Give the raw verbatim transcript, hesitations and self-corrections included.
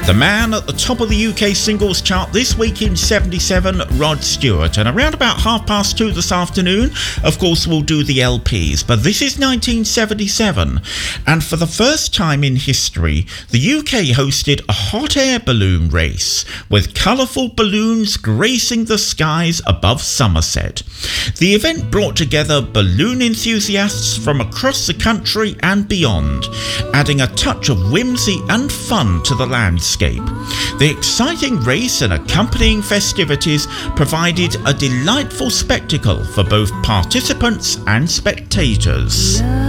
The man at the top of the U K singles chart this week in seventy-seven, Rod Stewart. And around about half past two this afternoon, of course, we'll do the L Ps. But this is nineteen seventy-seven. And for the first time in history, the U K hosted a hot air balloon race with colourful balloons gracing the skies above Somerset. The event brought together balloon enthusiasts from across the country and beyond, adding a touch of whimsy and fun to the landscape. The exciting race and accompanying festivities provided a delightful spectacle for both participants and spectators.